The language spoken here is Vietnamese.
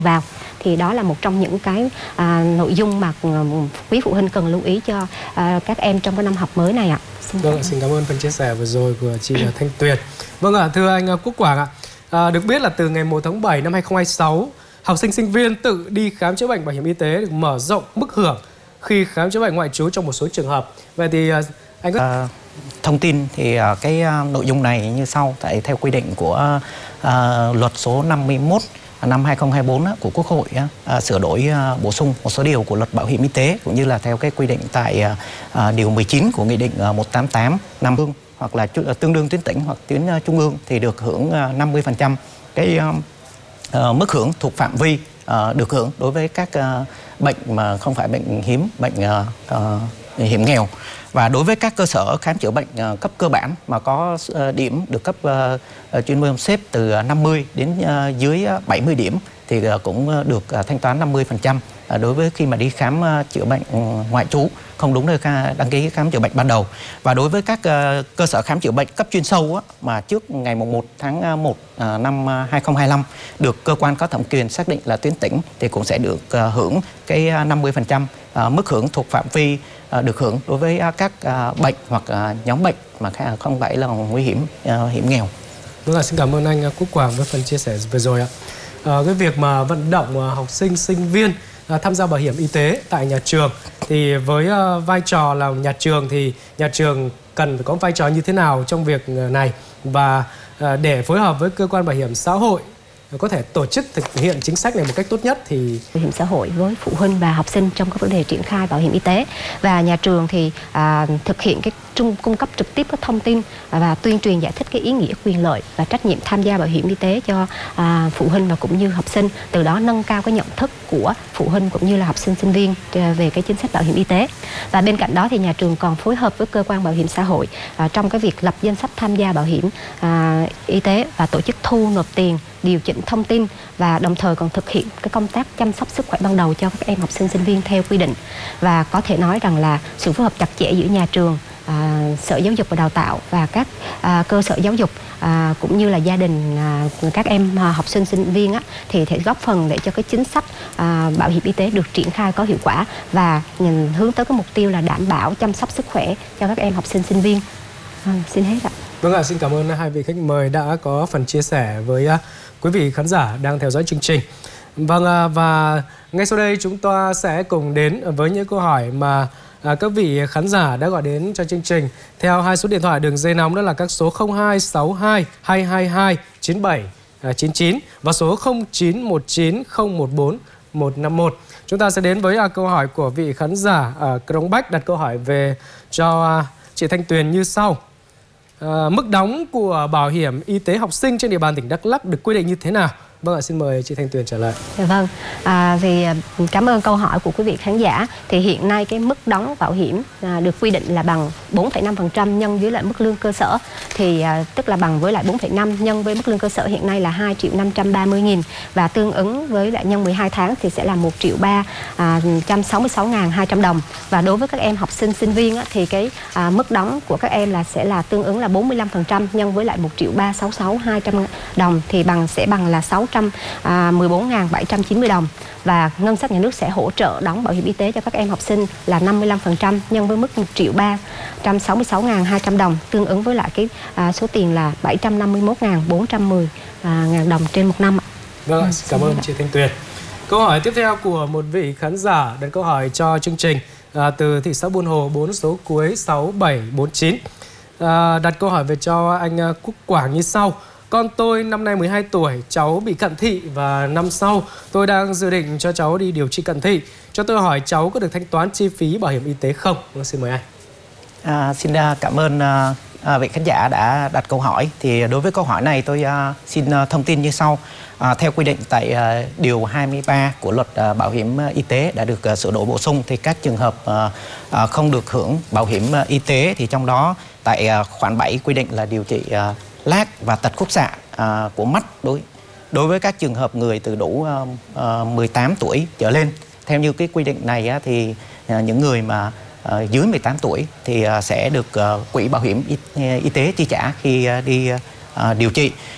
vào. Thì đó là một trong những cái nội dung mà quý phụ huynh cần lưu ý cho các em trong cái năm học mới này ạ. Vâng, xin cảm ơn phần chia sẻ vừa rồi của chị Thanh Tuyền. Vâng ạ, thưa anh Quốc Quảng ạ, được biết là từ ngày 1 tháng 7 năm 2026, học sinh sinh viên tự đi khám chữa bệnh bảo hiểm y tế được mở rộng mức hưởng khi khám chữa bệnh ngoại trú trong một số trường hợp. Vậy thì anh có thông tin thì cái nội dung này như sau. Theo quy định của luật số 51 năm 2024 của Quốc hội sửa đổi bổ sung một số điều của luật bảo hiểm y tế, cũng như là theo cái quy định tại điều 19 của nghị định 188 năm hương hoặc là tương đương tuyến tỉnh hoặc tuyến trung ương thì được hưởng 50% cái mức hưởng thuộc phạm vi được hưởng đối với các bệnh mà không phải bệnh hiếm, bệnh hiểm nghèo. Và đối với các cơ sở khám chữa bệnh cấp cơ bản mà có điểm được cấp chuyên môn xếp từ 50 đến dưới 70 điểm thì cũng được thanh toán 50% đối với khi mà đi khám chữa bệnh ngoại trú không đúng nơi đăng ký khám chữa bệnh ban đầu. Và đối với các cơ sở khám chữa bệnh cấp chuyên sâu mà trước ngày 1 tháng 1 năm 2025 được cơ quan có thẩm quyền xác định là tuyến tỉnh thì cũng sẽ được hưởng cái 50% mức hưởng thuộc phạm vi được hưởng đối với các bệnh hoặc nhóm bệnh mà không phải là nguy hiểm, hiểm nghèo. Đúng là xin cảm ơn anh Quốc Quảng với phần chia sẻ vừa rồi ạ. Cái việc mà vận động học sinh sinh viên tham gia bảo hiểm y tế tại nhà trường thì với vai trò là nhà trường thì nhà trường cần phải có vai trò như thế nào trong việc này, và để phối hợp với cơ quan bảo hiểm xã hội có thể tổ chức thực hiện chính sách này một cách tốt nhất thì bảo hiểm xã hội với phụ huynh và học sinh trong các vấn đề triển khai bảo hiểm y tế, và nhà trường thì thực hiện cái cung cấp trực tiếp các thông tin và tuyên truyền giải thích cái ý nghĩa, quyền lợi và trách nhiệm tham gia bảo hiểm y tế cho phụ huynh và cũng như học sinh, từ đó nâng cao cái nhận thức của phụ huynh cũng như là học sinh sinh viên về cái chính sách bảo hiểm y tế. Và bên cạnh đó thì nhà trường còn phối hợp với cơ quan bảo hiểm xã hội trong cái việc lập danh sách tham gia bảo hiểm y tế và tổ chức thu nộp tiền, điều chỉnh thông tin, và đồng thời còn thực hiện cái công tác chăm sóc sức khỏe ban đầu cho các em học sinh sinh viên theo quy định. Và có thể nói rằng là sự phối hợp chặt chẽ giữa nhà trường, Sở Giáo dục và Đào tạo và các cơ sở giáo dục cũng như là gia đình các em học sinh sinh viên thì sẽ góp phần để cho cái chính sách bảo hiểm y tế được triển khai có hiệu quả và hướng tới cái mục tiêu là đảm bảo chăm sóc sức khỏe cho các em học sinh sinh viên. Xin hết ạ. Vâng ạ, xin cảm ơn hai vị khách mời đã có phần chia sẻ với quý vị khán giả đang theo dõi chương trình. Vâng, và ngay sau đây chúng ta sẽ cùng đến với những câu hỏi mà các vị khán giả đã gọi đến cho chương trình theo hai số điện thoại đường dây nóng, đó là các số 0262 222 9799 và số 0919 014 151. Chúng ta sẽ đến với câu hỏi của vị khán giả ở Crong Bách đặt câu hỏi về cho chị Thanh Tuyền như sau. Mức đóng của bảo hiểm y tế học sinh trên địa bàn tỉnh Đắk Lắk được quy định như thế nào? Vâng ạ, xin mời chị Thanh Tuyền trả lời. Vâng, thì cảm ơn câu hỏi của quý vị khán giả. Thì hiện nay cái mức đóng bảo hiểm được quy định là bằng 4,5% nhân với lại mức lương cơ sở. Thì tức là bằng với lại 4,5 nhân với mức lương cơ sở hiện nay là 2.530.000 và tương ứng với lại nhân 12 tháng thì sẽ là 1.366.200 đồng. Và đối với các em học sinh sinh viên thì cái mức đóng của các em sẽ là tương ứng là 45% nhân với lại 1.366.200 đồng thì sẽ bằng là 614.790 đồng, và ngân sách nhà nước sẽ hỗ trợ đóng bảo hiểm y tế cho các em học sinh là 55% nhân với mức 1.366.200 đồng, tương ứng với lại cái số tiền là 751.410 đồng trên một năm. Vâng, cảm ơn chị Thanh Tuyền. Câu hỏi tiếp theo của một vị khán giả đặt câu hỏi cho chương trình từ thị xã Buôn Hồ, 4 số cuối 6749. Đặt câu hỏi về cho anh Quốc Quảng như sau. Con tôi năm nay 12 tuổi, cháu bị cận thị và năm sau tôi đang dự định cho cháu đi điều trị cận thị. Cho tôi hỏi cháu có được thanh toán chi phí bảo hiểm y tế không? Xin mời anh. Xin cảm ơn vị khán giả đã đặt câu hỏi. Thì đối với câu hỏi này tôi xin thông tin như sau. Theo quy định tại điều 23 của luật bảo hiểm y tế đã được sửa đổi bổ sung thì các trường hợp không được hưởng bảo hiểm y tế thì trong đó tại khoản 7 quy định là điều trị lác và tật khúc xạ của mắt đối với các trường hợp người từ đủ 18 tuổi trở lên. Theo như cái quy định này thì những người mà dưới 18 tuổi thì sẽ được quỹ bảo hiểm y tế chi trả khi đi điều trị.